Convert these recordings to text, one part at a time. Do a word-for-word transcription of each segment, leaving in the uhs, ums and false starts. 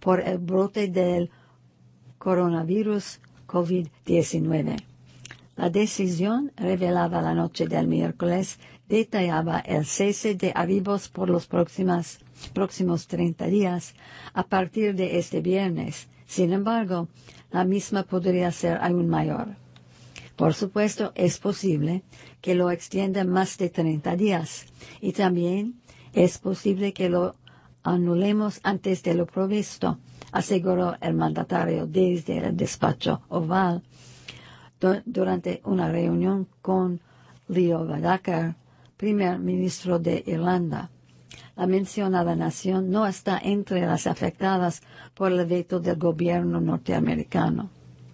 por el brote del coronavirus COVID diecinueve. La decisión, revelada la noche del miércoles, detallaba el cese de arribos por los próximos, próximos treinta días a partir de este viernes. Sin embargo, la misma podría ser aún mayor. Por supuesto, es posible que lo extienda más de treinta días y también es posible que lo anulemos antes de lo previsto, aseguró el mandatario desde el despacho Oval durante una reunión con Leo Varadkar, primer ministro de Irlanda. La mencionada nación no está entre las afectadas por el veto del gobierno norteamericano.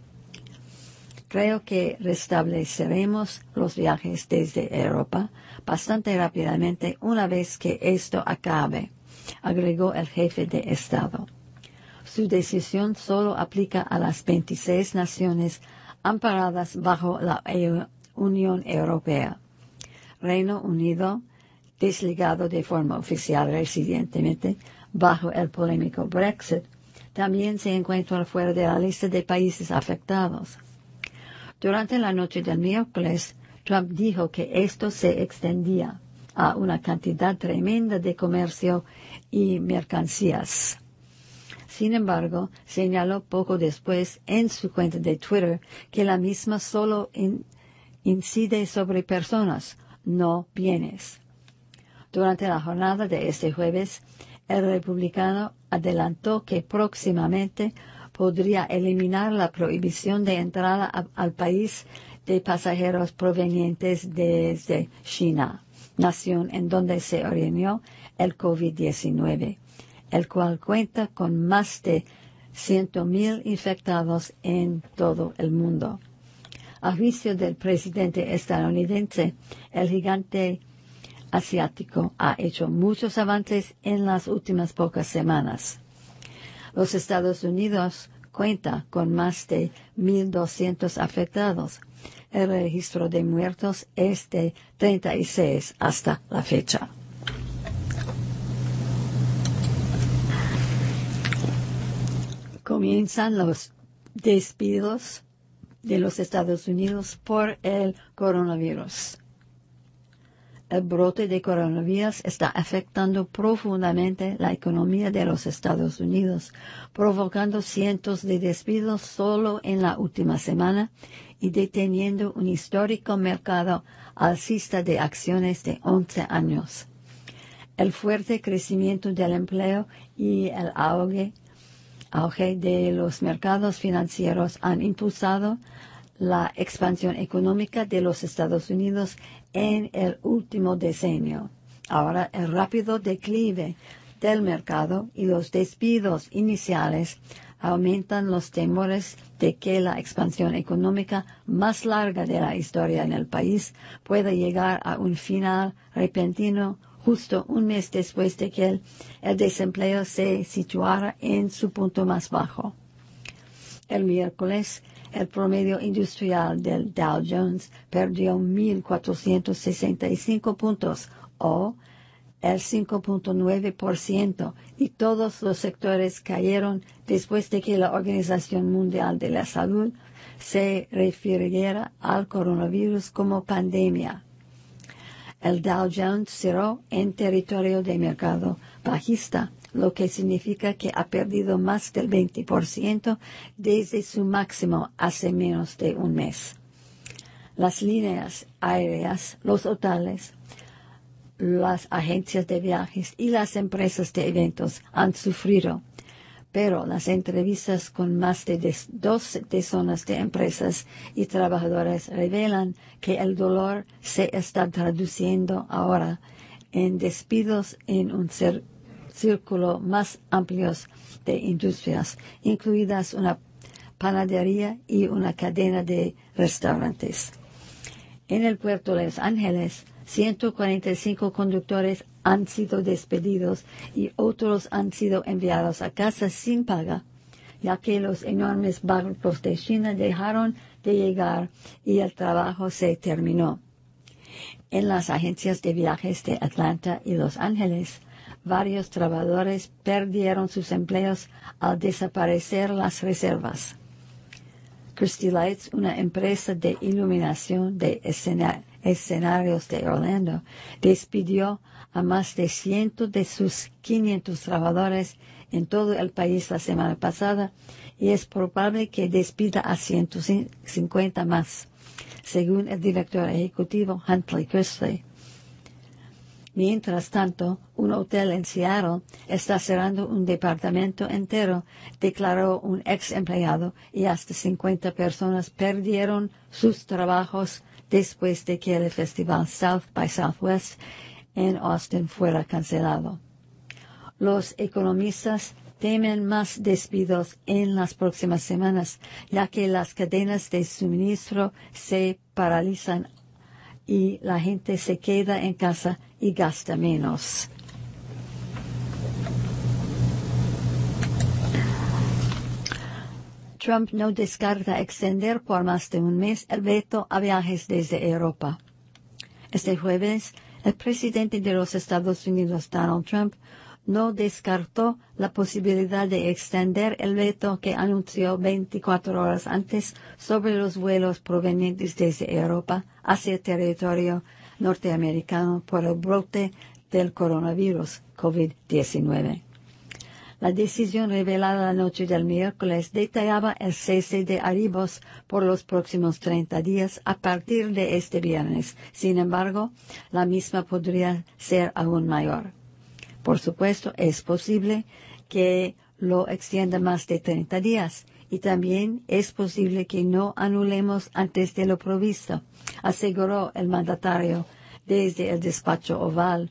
Creo que restableceremos los viajes desde Europa bastante rápidamente una vez que esto acabe, agregó el jefe de Estado. Su decisión solo aplica a las veintiséis naciones amparadas bajo la Unión Europea. Reino Unido, desligado de forma oficial recientemente bajo el polémico Brexit, también se encuentra fuera de la lista de países afectados. Durante la noche del miércoles, Trump dijo que esto se extendía a una cantidad tremenda de comercio y mercancías. Sin embargo, señaló poco después en su cuenta de Twitter que la misma solo in, incide sobre personas, no bienes. Durante la jornada de este jueves, el republicano adelantó que próximamente podría eliminar la prohibición de entrada a, al país de pasajeros provenientes desde China, nación en donde se originó el COVID diecinueve, el cual cuenta con más de cien mil infectados en todo el mundo. A juicio del presidente estadounidense, el gigante asiático ha hecho muchos avances en las últimas pocas semanas. Los Estados Unidos cuenta con más de mil doscientos afectados. El registro de muertos es de treinta y seis hasta la fecha. Comienzan los despidos de los Estados Unidos por el coronavirus. El brote de coronavirus está afectando profundamente la economía de los Estados Unidos, provocando cientos de despidos solo en la última semana y deteniendo un histórico mercado alcista de acciones de once años. El fuerte crecimiento del empleo y el auge, auge de los mercados financieros han impulsado la expansión económica de los Estados Unidos en el último decenio. Ahora, el rápido declive del mercado y los despidos iniciales aumentan los temores de que la expansión económica más larga de la historia en el país pueda llegar a un final repentino justo un mes después de que el, el desempleo se situara en su punto más bajo. El miércoles, el promedio industrial del Dow Jones perdió mil cuatrocientos sesenta y cinco puntos, o el cinco punto nueve por ciento, y todos los sectores cayeron después de que la Organización Mundial de la Salud se refiriera al coronavirus como pandemia. El Dow Jones cerró en territorio de mercado bajista, lo que significa que ha perdido más del veinte por ciento desde su máximo hace menos de un mes. Las líneas aéreas, los hoteles, las agencias de viajes y las empresas de eventos han sufrido, pero las entrevistas con más de dos decenas de empresas y trabajadores revelan que el dolor se está traduciendo ahora en despidos en un cer- círculo más amplio de industrias, incluidas una panadería y una cadena de restaurantes. En el puerto de Los Ángeles, ciento cuarenta y cinco conductores han sido despedidos y otros han sido enviados a casa sin paga, ya que los enormes barcos de China dejaron de llegar y el trabajo se terminó. En las agencias de viajes de Atlanta y Los Ángeles, varios trabajadores perdieron sus empleos al desaparecer las reservas. Christy Lights, una empresa de iluminación de escena escenarios de Orlando, despidió a más de cientos de sus quinientos trabajadores en todo el país la semana pasada y es probable que despida a ciento cincuenta más, según el director ejecutivo Huntley Christie. Mientras tanto, un hotel en Seattle está cerrando un departamento entero, declaró un ex empleado, y hasta cincuenta personas perdieron sus trabajos después de que el festival South by Southwest en Austin fuera cancelado. Los economistas temen más despidos en las próximas semanas, ya que las cadenas de suministro se paralizan y la gente se queda en casa y gasta menos. Trump no descarta extender por más de un mes el veto a viajes desde Europa. Este jueves, el presidente de los Estados Unidos, Donald Trump, no descartó la posibilidad de extender el veto que anunció veinticuatro horas antes sobre los vuelos provenientes desde Europa hacia territorio norteamericano por el brote del coronavirus COVID diecinueve. La decisión revelada la noche del miércoles detallaba el cese de arribos por los próximos treinta días a partir de este viernes. Sin embargo, la misma podría ser aún mayor. Por supuesto, es posible que lo extienda más de treinta días y también es posible que no anulemos antes de lo previsto, aseguró el mandatario desde el despacho oval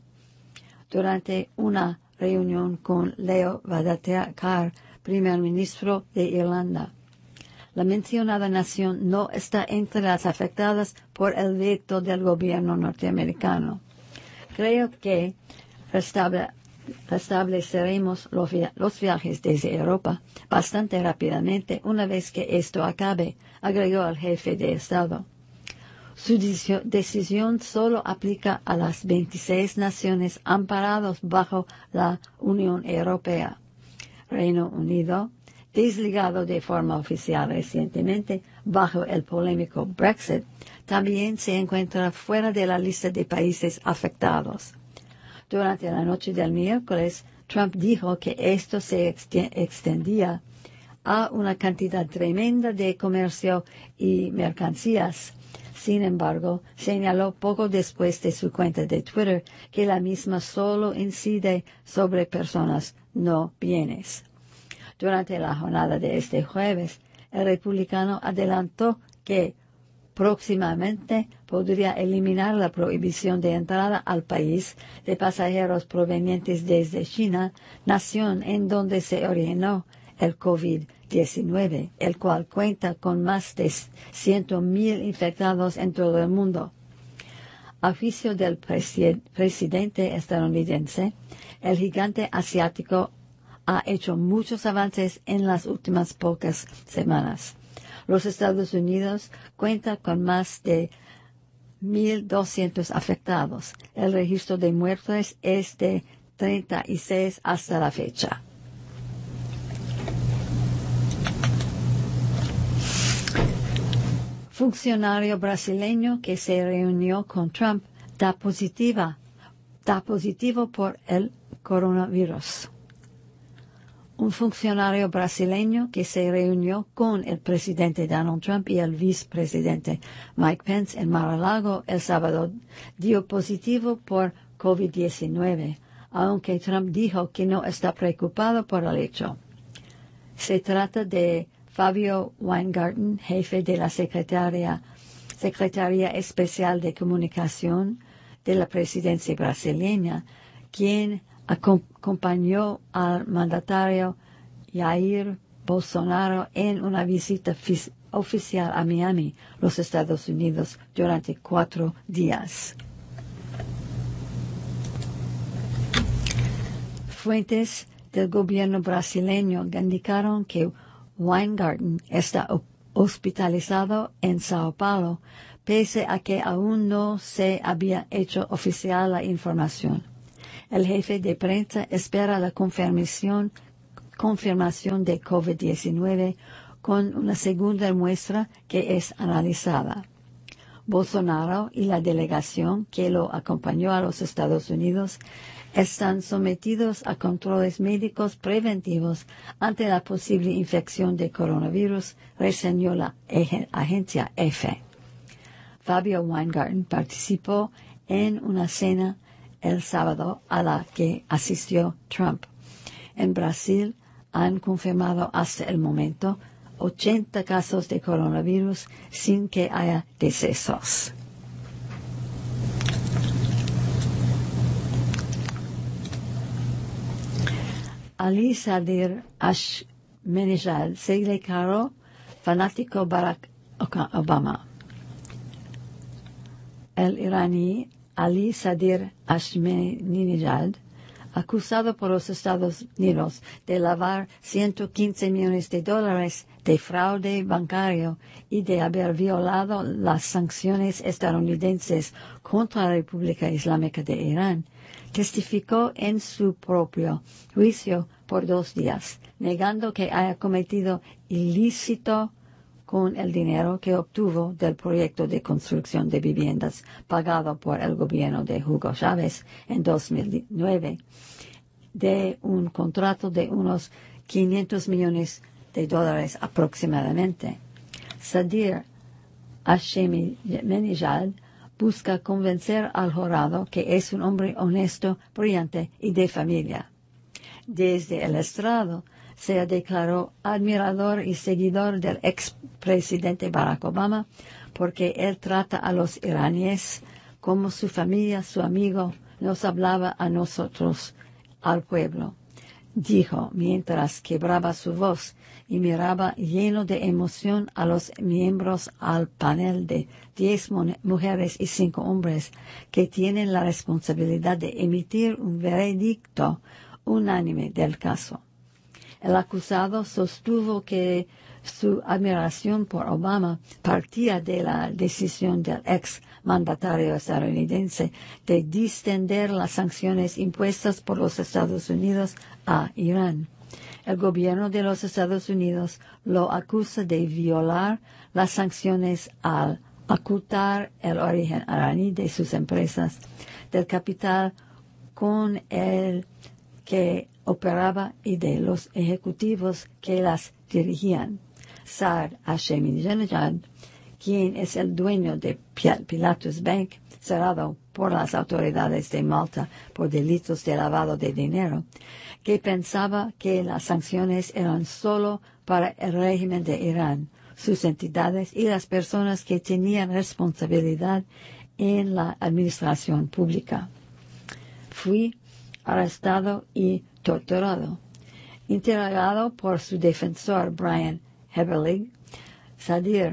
durante una reunión con Leo Varadkar, primer ministro de Irlanda. La mencionada nación no está entre las afectadas por el veto del gobierno norteamericano. Creo que restable, restableceremos los, via los viajes desde Europa bastante rápidamente una vez que esto acabe, agregó el jefe de Estado. Su decisión solo aplica a las veintiséis naciones amparadas bajo la Unión Europea. Reino Unido, desligado de forma oficial recientemente bajo el polémico Brexit, también se encuentra fuera de la lista de países afectados. Durante la noche del miércoles, Trump dijo que esto se extendía a una cantidad tremenda de comercio y mercancías. Sin embargo, señaló poco después de su cuenta de Twitter que la misma solo incide sobre personas, no bienes. Durante la jornada de este jueves, el republicano adelantó que próximamente podría eliminar la prohibición de entrada al país de pasajeros provenientes desde China, nación en donde se originó el COVID diecinueve, el cual cuenta con más de cien mil infectados en todo el mundo. A juicio del presi presidente estadounidense, el gigante asiático ha hecho muchos avances en las últimas pocas semanas. Los Estados Unidos cuentan con más de mil doscientos afectados. El registro de muertes es de treinta y seis hasta la fecha. Funcionario brasileño que se reunió con Trump da positiva, da positivo por el coronavirus. Un funcionario brasileño que se reunió con el presidente Donald Trump y el vicepresidente Mike Pence en Mar-a-Lago el sábado dio positivo por COVID diecinueve, aunque Trump dijo que no está preocupado por el hecho. Se trata de Fabio Weingarten, jefe de la Secretaría, Secretaría Especial de Comunicación de la presidencia brasileña, quien acompañó al mandatario Jair Bolsonaro en una visita oficial a Miami, los Estados Unidos, durante cuatro días. Fuentes del gobierno brasileño indicaron que Weingarten está hospitalizado en Sao Paulo, pese a que aún no se había hecho oficial la información. El jefe de prensa espera la confirmación, confirmación de COVID diecinueve con una segunda muestra que es analizada. Bolsonaro y la delegación que lo acompañó a los Estados Unidos están sometidos a controles médicos preventivos ante la posible infección de coronavirus, reseñó la agencia E F E. Fabio Weingarten participó en una cena el sábado a la que asistió Trump. En Brasil han confirmado hasta el momento ochenta casos de coronavirus sin que haya decesos. Ali Sadir Ahmadinejad se declaró fanático Barack Obama. El iraní Ali Sadir Ahmadinejad, acusado por los Estados Unidos de lavar ciento quince millones de dólares de fraude bancario y de haber violado las sanciones estadounidenses contra la República Islámica de Irán, testificó en su propio juicio por dos días, negando que haya cometido ilícito con el dinero que obtuvo del proyecto de construcción de viviendas pagado por el gobierno de Hugo Chávez en dos mil nueve, de un contrato de unos quinientos millones de dólares aproximadamente. Sadir Ahmadinejad busca convencer al jurado que es un hombre honesto, brillante y de familia. Desde el estrado se declaró admirador y seguidor del expresidente Barack Obama porque él trata a los iraníes como su familia, su amigo, nos hablaba a nosotros, al pueblo, dijo mientras quebraba su voz y miraba lleno de emoción a los miembros al panel de diez mujeres y cinco hombres que tienen la responsabilidad de emitir un veredicto unánime del caso. El acusado sostuvo que su admiración por Obama partía de la decisión del ex mandatario estadounidense de distender las sanciones impuestas por los Estados Unidos a Irán. El gobierno de los Estados Unidos lo acusa de violar las sanciones al ocultar el origen iraní de sus empresas, del capital con el que operaba y de los ejecutivos que las dirigían. Saad Ahmadinejad, quien es el dueño de Pilatus Bank, cerrado por las autoridades de Malta por delitos de lavado de dinero, que pensaba que las sanciones eran solo para el régimen de Irán, sus entidades y las personas que tenían responsabilidad en la administración pública. Fui arrestado y torturado. Interrogado por su defensor Brian Heberlig, Sadir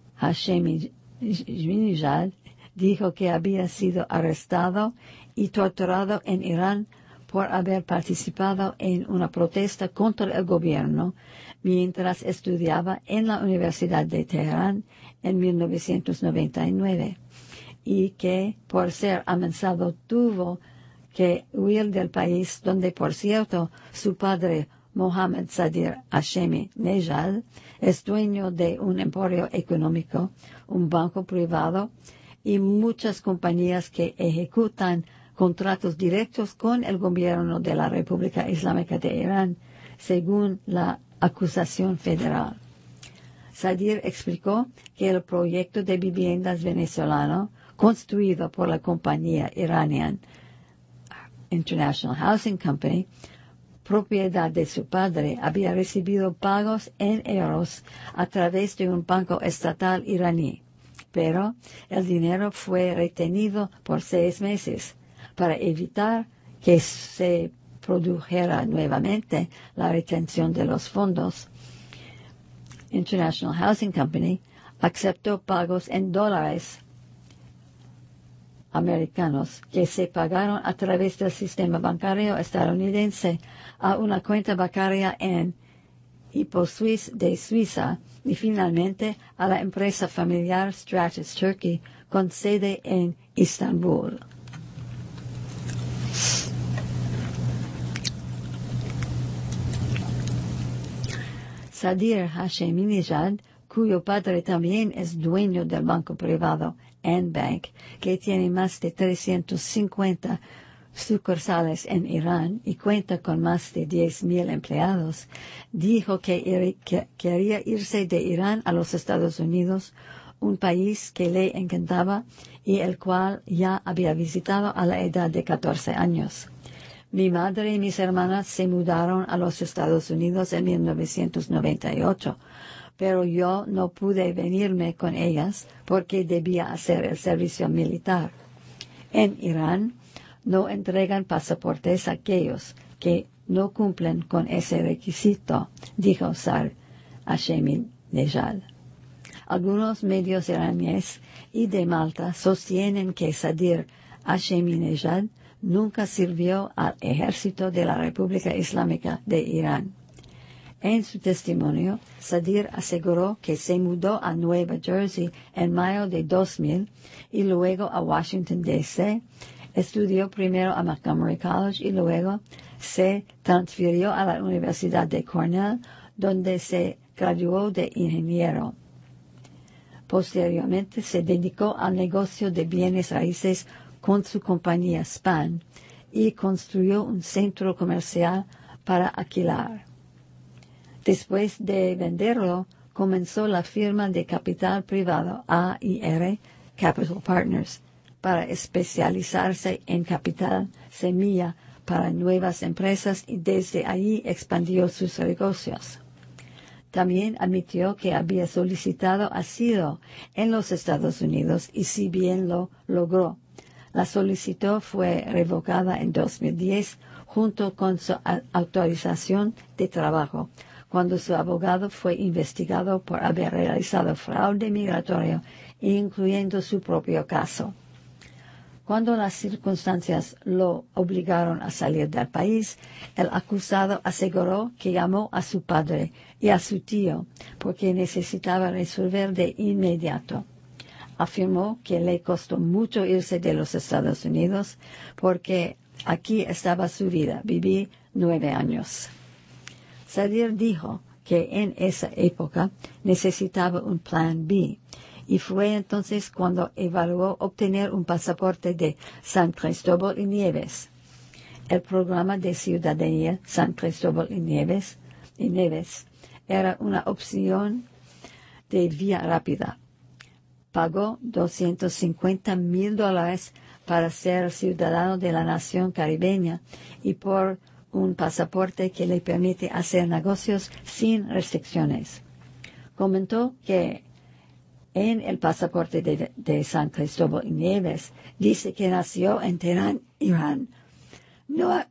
Ahmadinejad dijo que había sido arrestado y torturado en Irán por haber participado en una protesta contra el gobierno mientras estudiaba en la Universidad de Teherán en mil novecientos noventa y nueve y que por ser amenazado tuvo que huir del país donde, por cierto, su padre Mohammed Sadir Ahmadinejad es dueño de un emporio económico, un banco privado y muchas compañías que ejecutan contratos directos con el gobierno de la República Islámica de Irán, según la acusación federal. Sadir explicó que el proyecto de viviendas venezolano, construido por la compañía iraniana International Housing Company, propiedad de su padre, había recibido pagos en euros a través de un banco estatal iraní, pero el dinero fue retenido por seis meses para evitar que se produjera nuevamente la retención de los fondos. International Housing Company aceptó pagos en dólares americanos que se pagaron a través del sistema bancario estadounidense a una cuenta bancaria en HypoSwiss de Suiza y finalmente a la empresa familiar Stratus Turkey con sede en Estambul. Sadir Hashemnejad, cuyo padre también es dueño del banco privado An Bank, que tiene más de trescientos cincuenta sucursales en Irán y cuenta con más de diez mil empleados, dijo que, ir, que quería irse de Irán a los Estados Unidos, un país que le encantaba y el cual ya había visitado a la edad de catorce años. Mi madre y mis hermanas se mudaron a los Estados Unidos en mil novecientos noventa y ocho, pero yo no pude venirme con ellas porque debía hacer el servicio militar. En Irán no entregan pasaportes a aquellos que no cumplen con ese requisito, dijo Sadir Hashemnejad. Algunos medios iraníes y de Malta sostienen que Sadir Hashemnejad nunca sirvió al ejército de la República Islámica de Irán. En su testimonio, Sadir aseguró que se mudó a Nueva Jersey en mayo de dos mil y luego a Washington, D C, estudió primero a Montgomery College y luego se transfirió a la Universidad de Cornell, donde se graduó de ingeniero. Posteriormente se dedicó al negocio de bienes raíces con su compañía Span y construyó un centro comercial para alquilar. Después de venderlo, comenzó la firma de capital privado A I R Capital Partners para especializarse en capital semilla para nuevas empresas y desde allí expandió sus negocios. También admitió que había solicitado asilo en los Estados Unidos y si bien lo logró, la solicitud fue revocada en dos mil diez junto con su autorización de trabajo, cuando su abogado fue investigado por haber realizado fraude migratorio, incluyendo su propio caso. Cuando las circunstancias lo obligaron a salir del país, el acusado aseguró que llamó a su padre y a su tío porque necesitaba resolver de inmediato. Afirmó que le costó mucho irse de los Estados Unidos porque aquí estaba su vida. Viví nueve años. Sadir dijo que en esa época necesitaba un plan B. Y fue entonces cuando evaluó obtener un pasaporte de San Cristóbal y Nieves. El programa de ciudadanía San Cristóbal y Nieves, y Nieves era una opción de vía rápida. Pagó doscientos cincuenta mil dólares para ser ciudadano de la nación caribeña y por un pasaporte que le permite hacer negocios sin restricciones. Comentó que en el pasaporte de, de San Cristóbal y Nieves dice que nació en Teherán, Irán. No ha...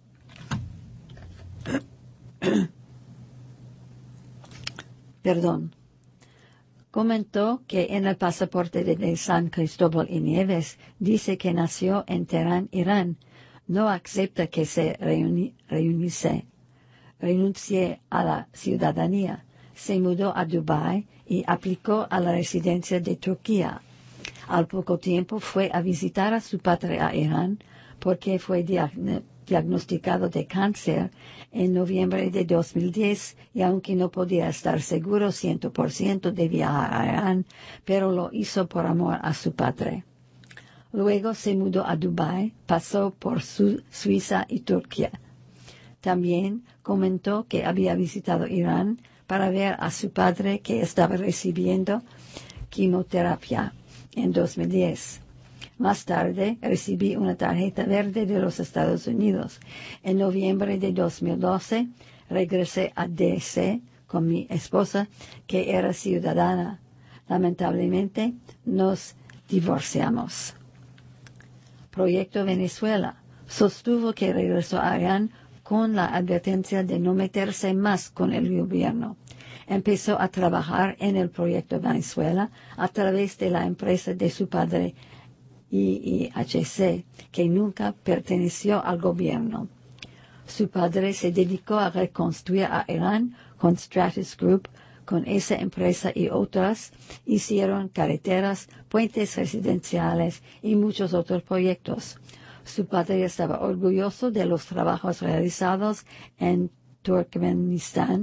Perdón. Comentó que en el pasaporte de, de San Cristóbal y Nieves dice que nació en Teherán, Irán. No acepta que se reuni, reunice, renuncie a la ciudadanía. Se mudó a Dubái y aplicó a la residencia de Turquía. Al poco tiempo fue a visitar a su padre a Irán porque fue diagn diagnosticado de cáncer en noviembre de dos mil diez y aunque no podía estar seguro cien por ciento de viajar a Irán, pero lo hizo por amor a su padre. Luego se mudó a Dubái, pasó por Su Suiza y Turquía. También comentó que había visitado Irán para ver a su padre que estaba recibiendo quimioterapia en dos mil diez. Más tarde recibí una tarjeta verde de los Estados Unidos. En noviembre de dos mil doce regresé a D C con mi esposa, que era ciudadana. Lamentablemente nos divorciamos. Proyecto Venezuela sostuvo que regresó a Irán con la advertencia de no meterse más con el gobierno. Empezó a trabajar en el Proyecto Venezuela a través de la empresa de su padre I I H C, que nunca perteneció al gobierno. Su padre se dedicó a reconstruir a Irán con Stratus Group. Con esa empresa y otras hicieron carreteras, puentes residenciales y muchos otros proyectos. Su padre estaba orgulloso de los trabajos realizados en Turkmenistán,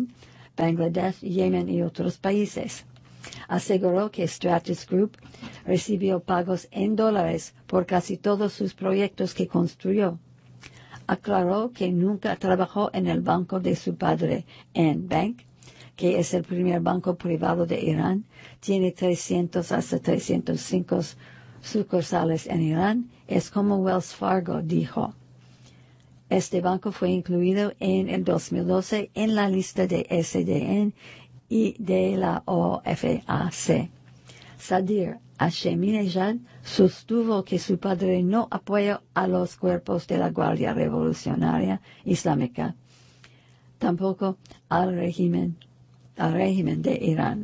Bangladesh, Yemen y otros países. Aseguró que Stratus Group recibió pagos en dólares por casi todos sus proyectos que construyó. Aclaró que nunca trabajó en el banco de su padre, Ant Bank, que es el primer banco privado de Irán. Tiene trescientos hasta trescientos cinco sucursales en Irán. Es como Wells Fargo, dijo. Este banco fue incluido en el dos mil doce en la lista de S D N y de la O F A C. Sadir Hashemilejad sostuvo que su padre no apoyó a los cuerpos de la Guardia Revolucionaria Islámica, tampoco al régimen, al régimen de Irán.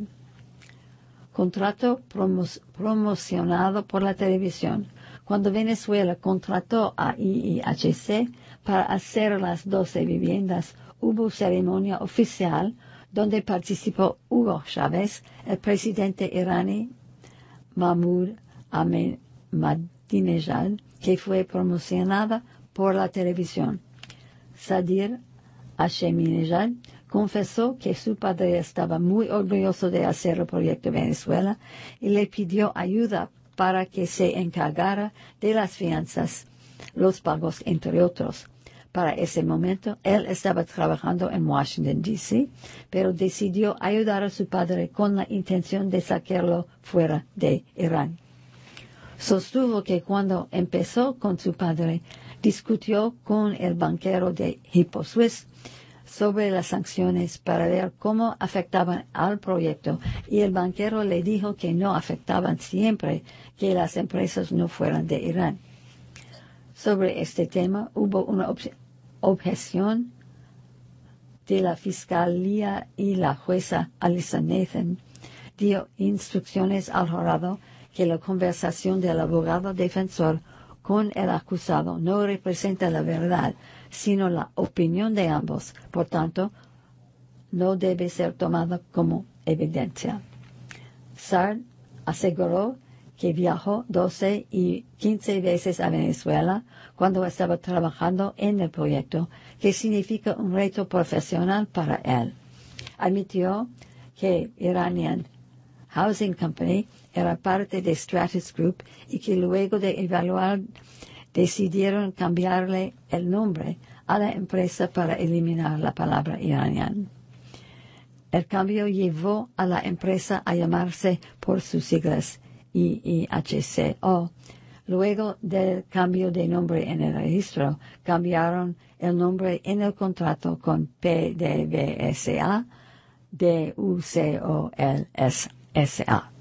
Contrato promo promocionado por la televisión. Cuando Venezuela contrató a I I H C para hacer las doce viviendas, hubo ceremonia oficial donde participó Hugo Chávez, el presidente iraní Mahmoud Ahmadinejad, que fue promocionada por la televisión. Sadir Hashemilejad confesó que su padre estaba muy orgulloso de hacer el proyecto Venezuela y le pidió ayuda para que se encargara de las finanzas, los pagos, entre otros. Para ese momento, él estaba trabajando en Washington, D C, pero decidió ayudar a su padre con la intención de sacarlo fuera de Irán. Sostuvo que cuando empezó con su padre, discutió con el banquero de Hippo Swiss sobre las sanciones para ver cómo afectaban al proyecto, y el banquero le dijo que no afectaban siempre que las empresas no fueran de Irán. Sobre este tema hubo una ob objeción de la Fiscalía y la jueza Alisa Nathan dio instrucciones al jurado que la conversación del abogado defensor con el acusado no representa la verdad, sino la opinión de ambos. Por tanto, no debe ser tomada como evidencia. Sard aseguró que viajó doce y quince veces a Venezuela cuando estaba trabajando en el proyecto, que significa un reto profesional para él. Admitió que Iranian Housing Company era parte de Stratus Group y que luego de evaluar decidieron cambiarle el nombre a la empresa para eliminar la palabra Iranian. El cambio llevó a la empresa a llamarse por sus siglas I I H C O. Luego del cambio de nombre en el registro, cambiaron el nombre en el contrato con P D V S A, D U C O L S A.